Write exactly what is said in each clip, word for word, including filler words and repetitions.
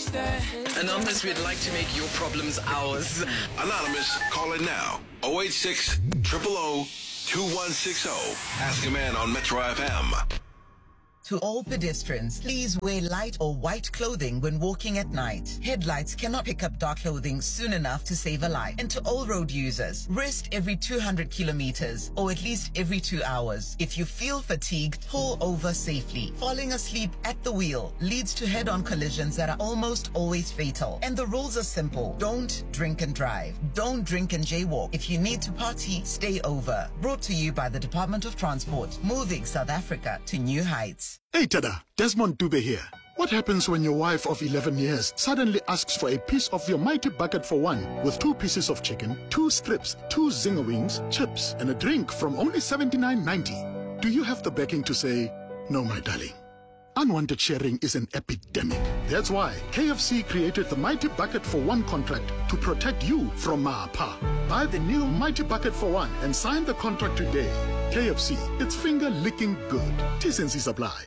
Anonymous, we'd like to make your problems ours. Anonymous, call it now. oh eight six, zero zero zero, two one six zero. Ask a Man on Metro F M. To all pedestrians, please wear light or white clothing when walking at night. Headlights cannot pick up dark clothing soon enough to save a life. And to all road users, rest every two hundred kilometers or at least every two hours. If you feel fatigued, pull over safely. Falling asleep at the wheel leads to head-on collisions that are almost always fatal. And the rules are simple. Don't drink and drive. Don't drink and jaywalk. If you need to party, stay over. Brought to you by the Department of Transport, moving South Africa to new heights. Hey Tada, Desmond Dube here. What happens when your wife of eleven years suddenly asks for a piece of your mighty bucket for one with two pieces of chicken, two strips, two zinger wings, chips, and a drink from only seventy-nine ninety? Do you have the backing to say, no, my darling? Unwanted sharing is an epidemic. That's why K F C created the Mighty Bucket for One contract to protect you from Maapa. Buy the new Mighty Bucket for One and sign the contract today. K F C, it's finger-licking good. T's and C's apply.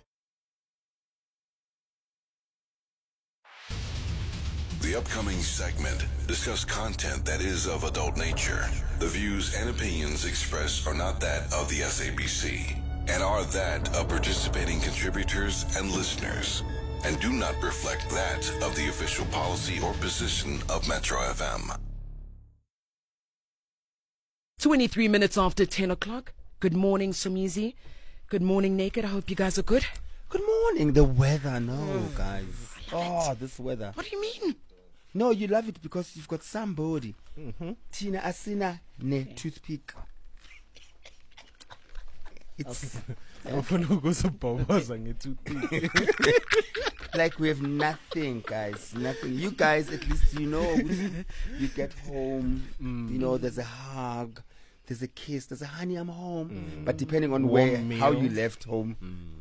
The upcoming segment discuss content that is of adult nature. The views and opinions expressed are not that of the S A B C and are that of participating contributors and listeners, and do not reflect that of the official policy or position of Metro F M. twenty-three minutes after ten o'clock. Good morning, Somizi. Good morning, Naked. I hope you guys are good. Good morning. The weather, no, mm. guys. Oh, it. This weather. What do you mean? No, you love it because you've got somebody. Mm-hmm. Tina Asina ne toothpick. It's like we have nothing, guys. Nothing. You guys, at least you know. You get home. Mm. You know, there's a hug. There's a kiss, there's a honey, I'm home. Mm. But depending on where, meal. how you left home,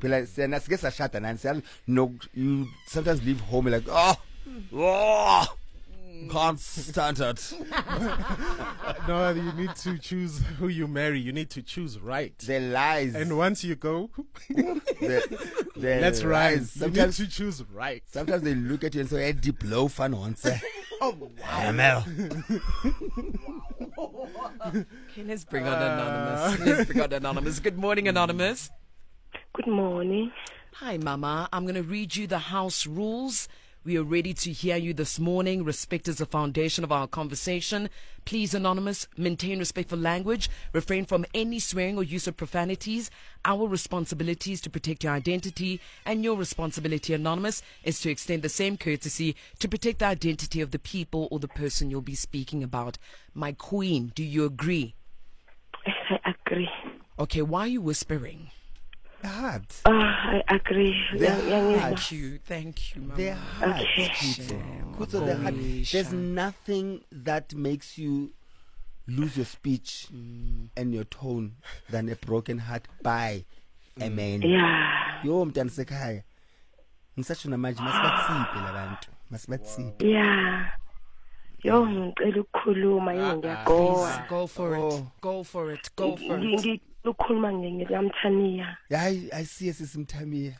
mm. no, you sometimes leave home like, oh, oh can't stand it. No, you need to choose who you marry. You need to choose right. The lies. And once you go, the, the let's rise. Sometimes you need to choose right. Sometimes they look at you and say, hey, deep blow fun once. Oh, wow. Okay, let's bring on Anonymous. Let's bring on Anonymous. Good morning, Anonymous. Good morning. Hi, Mama. I'm going to read you the house rules. We are ready to hear you this morning. Respect is the foundation of our conversation. Please, Anonymous, maintain respectful language. Refrain from any swearing or use of profanities. Our responsibility is to protect your identity, and your responsibility, Anonymous, is to extend the same courtesy to protect the identity of the people or the person you'll be speaking about. My queen, do you agree? I agree. Okay, why are you whispering? Hard. Uh, I agree. Thank you, thank you, Mama. They're hard. Okay. They're hard. There's nothing that makes you lose your speech mm. and your tone than a broken heart by mm. a man. Yeah. Yo mntana sekhaya. Ngisasho namanje masibatsiphe labantu. Masibatsiphe. Yeah. Yo ngicela ukukhuluma yini ngiyagoa. Go for it. Go for it. Go for it. Ukhuluma ngeMthaniya. Hayi ayisiye sisimthamiya.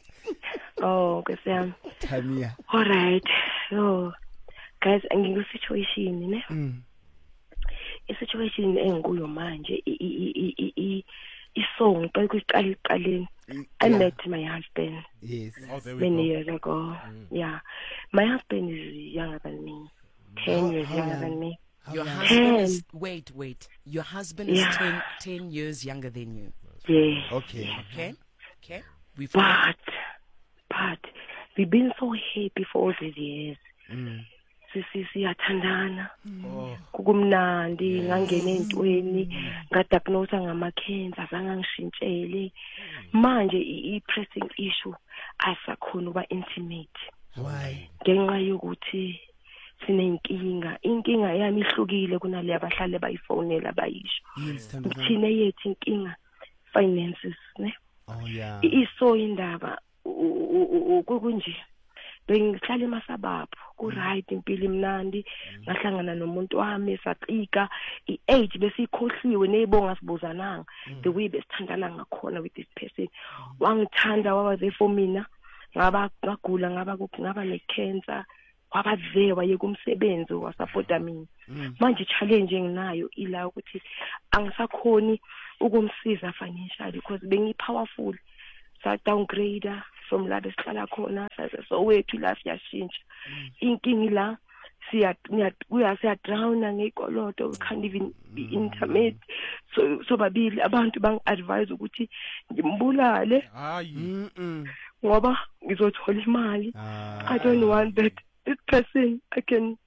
Oh, kusiyami. Thamiya. All right. So guys, ngiku situation ne. Mm. I situation engikuyo manje i i i i isong ngicela ukuqala iqaleni. I met my husband. Yes. Oh, there we many go. years ago. Mm. Yeah. My husband is younger than me. ten how, years how younger young? than me. Your husband is, wait, wait. Your husband is yeah. ten, ten years younger than you. Yeah. Okay. Okay. Okay. We've but, but, we've been so happy for all these years. Mm. Siyathandana. Kukumnandi ngangena entweni ngadiagnose ngama-cancer azange ngishintshele. Manje i-pressing issue asakhona ukuba intimate. Why? Ngenxa yokuthi sinenkinga inkinga yami ihlukile kunale abahlale bayifonela bayisho ngithine yethu inkinga finances ne oh yeah iso indaba kunje bengihlala eMasabapho ku right impilo imnandi ngahlangana nomuntu wami saxika i-age besikhohliwe nezibonga sibuzananga the way besithandana ngakhona with this person wangithanda waba there for mina ngaba ngagula ngaba ngaba ne cancer waba there wayeka umsebenzi wasupporta mina manje challenge enginayo ila ukuthi angisakhoni ukumsiza financially because bengi powerful sa downgrade from la besihlala khona so wethu life yashintsha inkingi la siya kuya siya drown ngekoloto we can't even be intimate so so babili abantu bang advise ukuthi ngimbulale hayi ngoba ngizothola imali I don't want that this person I can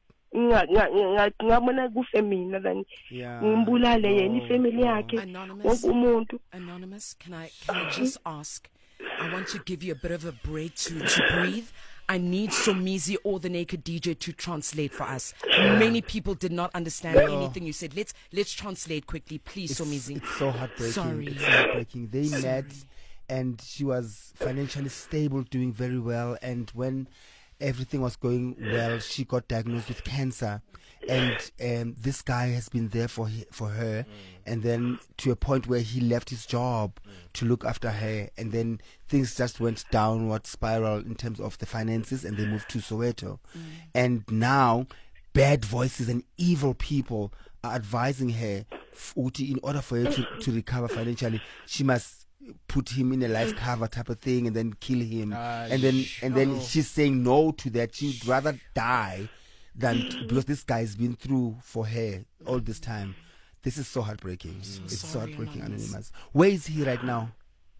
ngabona kufe mina then ngimbulale yena ifamily yakhe wonke umuntu. Anonymous, can I can I just ask, I want to give you a bit of a break to to breathe. I need Somizi or the Naked D J to translate for us. Many people did not understand yeah. anything you said. Let's let's translate quickly, please, it's, Somizi. It's so heartbreaking. Sorry. It's heartbreaking. They Sorry. met, and she was financially stable, doing very well. And when everything was going well, she got diagnosed with cancer. And um, this guy has been there for he, for her, mm. and then to a point where he left his job mm. to look after her, and then things just went downward spiral in terms of the finances, and they moved to Soweto. Mm. And now, bad voices and evil people are advising her, in order for her to, to recover financially, she must put him in a life cover type of thing, and then kill him. Uh, and then sure. and then she's saying no to that. She'd rather die than because this guy's been through for her all this time. This is so heartbreaking. So it's sorry, so heartbreaking, Anonymous. Anonymous. Where is he right now?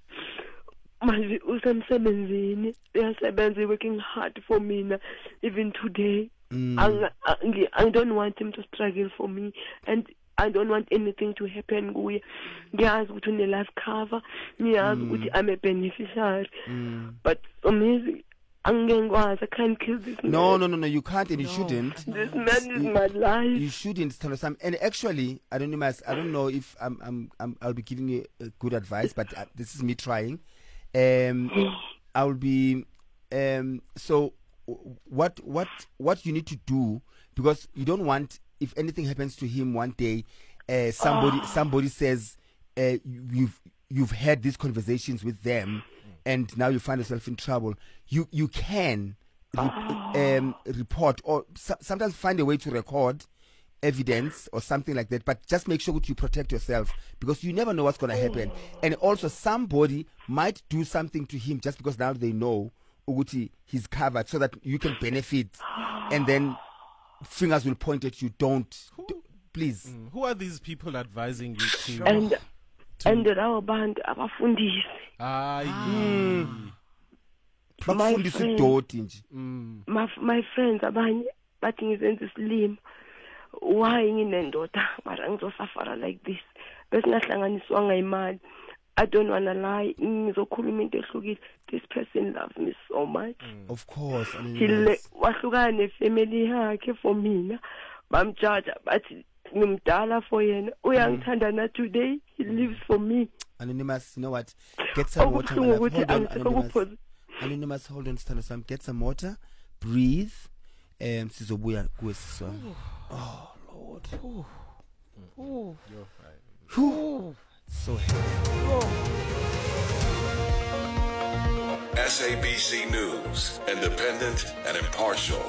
Manje usemsebenzini, uyasebenza, working hard for me even today. Mm. I, I, I don't want him to struggle for me, and I don't want anything to happen kuye. Ngiyazi ukuthi une life cover, ngiyazi ukuthi I'm a beneficiary. Mm. But amazing. I can't kill this man. No, no, no, no, you can't, and you no. shouldn't. This man is you, my life. You shouldn't tell us. And actually, I don't know, I don't know if I'm, I'm, I'm I'll be giving you uh, good advice, but uh, this is me trying. Um, I'll be. Um, so, what, what, what you need to do, because you don't want, if anything happens to him one day, uh, somebody, oh. somebody says, uh, you've, you've had these conversations with them, and now you find yourself in trouble. You you can re- oh. um, report or so- sometimes find a way to record evidence or something like that. But just make sure that you protect yourself, because you never know what's going to happen. And also, somebody might do something to him just because now they know Uguti he's covered, so that you can benefit. And then fingers will point at you. Don't, d- please. Mm. Who are these people advising you to? And and our band abafundisi. Ah, mm. my friends, mm. my my friends abanye bathi ngizenza isilimo. Why nginendoda mara ngizosafara like this? Bese ngahlanganiswa ngayimali. I don't wanna lie. Ngizokhuluma into ehlukile. This person loves me so much. Mm. Of course. I mean, he wahlukana nefamily yakhe for mina. Bamjaja bathi ngimdala for yena. Uyangithanda na today. He lives for me. Anonymous, you know what? Get some water. Hold on, Anonymous. Anonymous, hold on, stand some. Get some water. Breathe. Um, sizobuya kuwe siswa. Oh Lord. Oh. Oh. You're right. Oh. So heavy. Oh. S A B C News, independent and impartial.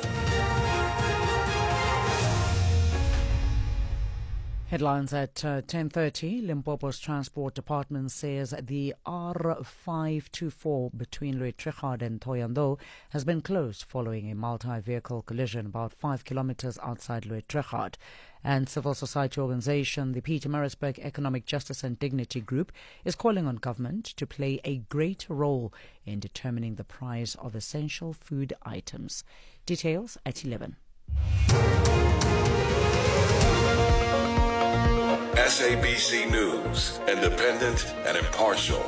Headlines at uh, ten thirty. Limpopo's Transport Department says the R five two four between Loitrechard and Thohoyandou has been closed following a multi-vehicle collision about five kilometers outside Loitrechard. And civil society organization, the Pietermaritzburg Economic Justice and Dignity Group, is calling on government to play a greater role in determining the price of essential food items. Details at eleven. S A B C News, independent and impartial.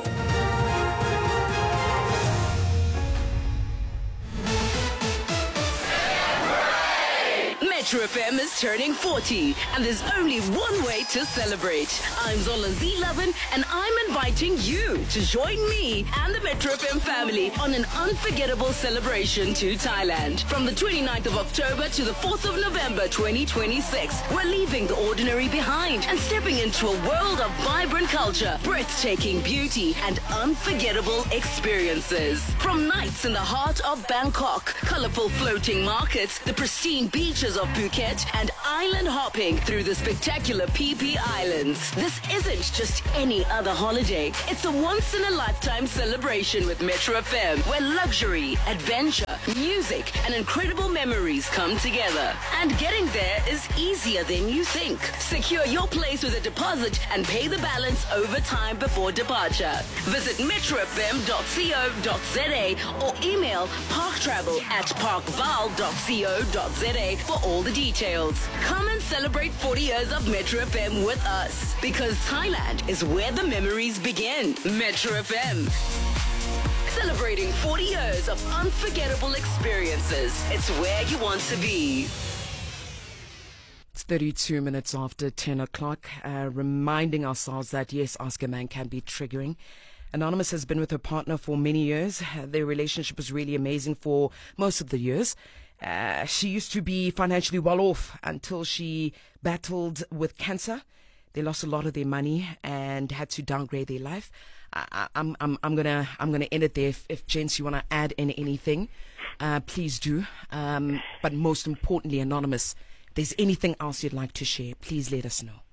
Metro F M is turning forty, and there's only one way to celebrate. I'm Zola Z eleven, and I'm inviting you to join me and the Metro F M family on an unforgettable celebration to Thailand. From the twenty-ninth of October to the fourth of November twenty twenty-six, we're leaving the ordinary behind and stepping into a world of vibrant culture, breathtaking beauty, and unforgettable experiences. From nights in the heart of Bangkok, colorful floating markets, the pristine beaches of Phuket, and island hopping through the spectacular P P Islands. This isn't just any other holiday. It's a once-in-a-lifetime celebration with Metro F M, where luxury, adventure, music, and incredible memories come together. And getting there is easier than you think. Secure your place with a deposit and pay the balance over time before departure. Visit metro f m dot co dot z a or email parktravel at parkval dot co dot z a for all the details. Come and celebrate forty years of Metro F M with us, because Thailand is where the memories begin. Metro F M. Celebrating forty years of unforgettable experiences. It's where you want to be. It's thirty-two minutes after ten o'clock, uh, reminding ourselves that, yes, Ask a Man can be triggering. Anonymous has been with her partner for many years. Uh, their relationship was really amazing for most of the years. Uh, she used to be financially well off until she battled with cancer. They lost a lot of their money and had to downgrade their life. I, I'm, I'm, I'm gonna, I'm gonna end it there. If, if gents, you wanna add in anything, uh, please do. Um, but most importantly, Anonymous, if there's anything else you'd like to share, please let us know.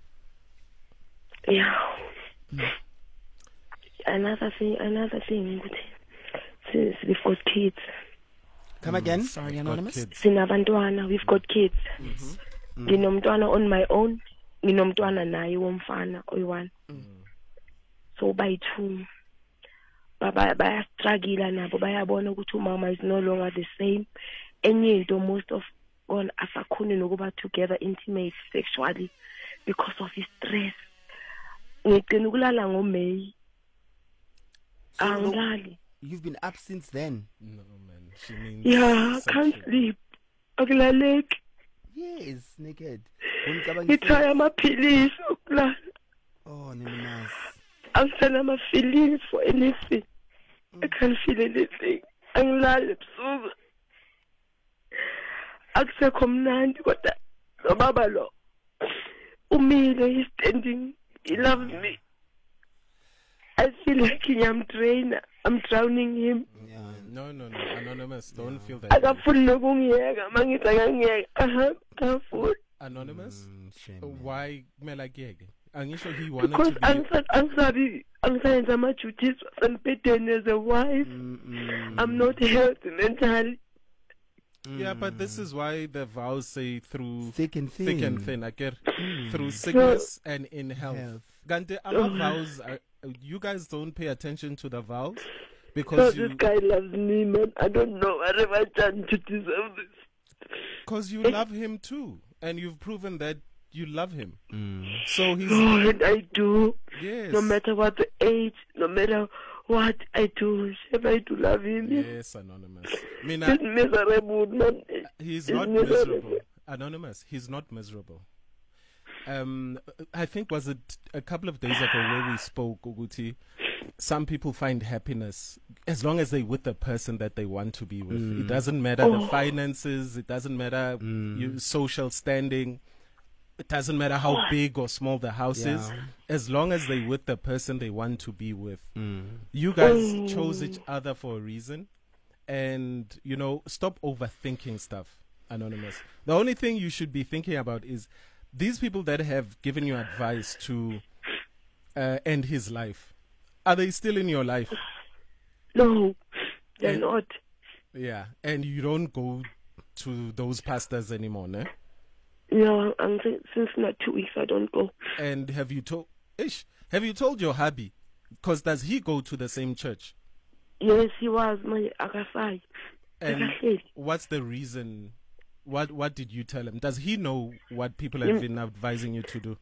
Yeah. Mm. Another thing, another thing, since we've got kids. Come again? Sorry, Anonymous. Sinabantwana, we've got kids. Mm-hmm. Nginomntwana on my own, nginomntwana naye womfana oyi-one. So by two, baba bayastruggle nabo, bayabona ukuthi umama is no longer the same. Enye into, most of all asakhoni nokuba together intimate sexually because of his stress. Ngicela ukulala ngoMay. Angilali. You've been up since then. No, man. She means Yeah, I can't sleep. Akulaleki. Yes, naked. Ngithaya amaphilisi okulala. Oh, Anonymous. Angisana ama-feelings for anything. I can't feel anything. Angilali ebusuku. Akusekho mnandi kodwa lo baba lo umile, he's standing, he loves me. I feel like I'm draining, I'm drowning him. Yeah. No, no, no. Anonymous, don't feel that. Akafuni nokungiyeka, mangithi akangiyeka. Aha, akafuni. Anonymous, Mm, shame, uh, man. why kumele akuyeke? Angisho he wanted Because to be. angisabi angisabi angisayenza ama-duties wasempedeni as a wife. Mm-mm. I'm not healthy mentally. Yeah, but this is why the vows say through Thick and thin. thick and thin. I get through sickness and in health. Health. Gante, our vows, are, you guys don't pay attention to the vows So because this you, guy loves me, man. I don't know what have I done to deserve this. cause you love him too, and you've proven that you love him. Mm. So he's God, I do. yes, No matter what the age, no matter what I do, Chef, I do love him. yes, Anonymous. Mina, He's miserable, man. he's He's not miserable. miserable. Anonymous, he's not miserable. Um, I think was it a couple of days ago where we spoke, Uguti. Some people find happiness as long as they're with the person that they want to be with. It doesn't matter the finances. It doesn't matter your social standing. It doesn't matter how big or small the house is. Yeah. As long as they're with the person they want to be with. You guys chose each other for a reason. And, you know, stop overthinking stuff, Anonymous. The only thing you should be thinking about is these people that have given you advice to uh, end his life. Are they still in your life? No, they're And- not. Yeah. And you don't go to those pastors anymore, no? No, I'm since since not two weeks I don't go. And have you told Ish, have you told your hubby? Because does he go to the same church? Yes, he was my akafai. And Akahleli. what's the reason? What what did you tell him? Does he know what people have been advising you to do?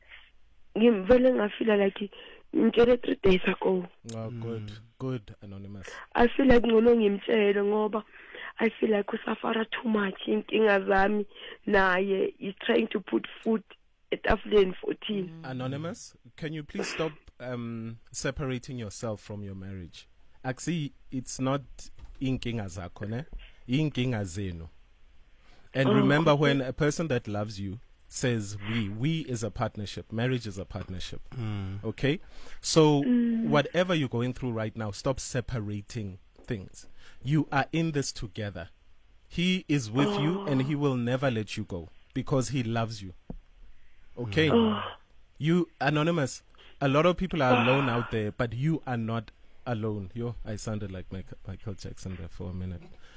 Ngimvele ngafila like ngimtshele three days ago. Oh, good, good, Anonymous. I feel like ngcono ngimtshele ngoba I feel like usafara too much inkinga zami naye is trying to put food etafuleni fourteen. Anonymous, can you please stop um, separating yourself from your marriage? Actually, it's not inkinga zakho, ne? Inkinga zenu. And Oh, remember, okay. when a person that loves you says we, we is a partnership, marriage is a partnership. Okay? So, whatever you're going through right now, stop separating things. You are in this together. He is with you and he will never let you go because he loves you. Okay? You, Anonymous, a lot of people are alone out there, but you are not alone. Yo, I sounded like Michael, Michael Jackson there for a minute.